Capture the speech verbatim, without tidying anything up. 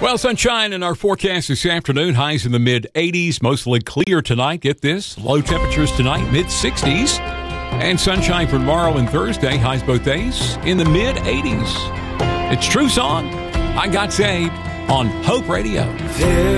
Well, sunshine in our forecast this afternoon. Highs in the mid eighties, mostly clear tonight. Get this. Low temperatures tonight, mid sixties. And sunshine for tomorrow and Thursday. Highs both days in the mid eighties. It's True Song. I Got Saved on Hope Radio. There